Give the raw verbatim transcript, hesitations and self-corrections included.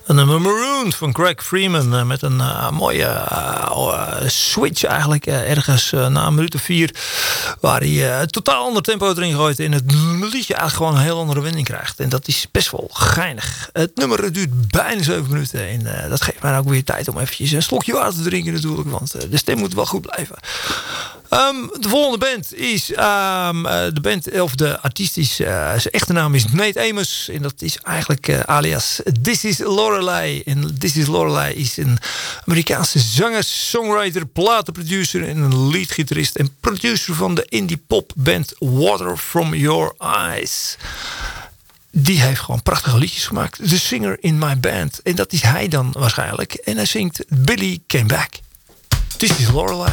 Een nummer Marooned van Craig Freeman. Uh, met een uh, mooie uh, switch eigenlijk. Uh, ergens uh, na een minuut of vier. Waar hij uh, totaal ander tempo erin gooit. En het liedje eigenlijk gewoon een heel andere wending krijgt. En dat is best wel geinig. Het nummer duurt bijna zeven minuten. En uh, dat geeft mij ook weer tijd om eventjes een slokje water te drinken natuurlijk. Want uh, de stem moet wel goed blijven. Um, de volgende band is um, uh, de band, of de artiest is, uh, zijn echte naam is Nate Amos. En dat is eigenlijk uh, alias This is Lorelei. En This is Lorelei is een Amerikaanse zanger, songwriter, platenproducer en een leadgitarist en producer van de indie pop band Water From Your Eyes. Die heeft gewoon prachtige liedjes gemaakt. The Singer in My Band. En dat is hij dan waarschijnlijk. En hij zingt Billy Came Back. This is Lorelei.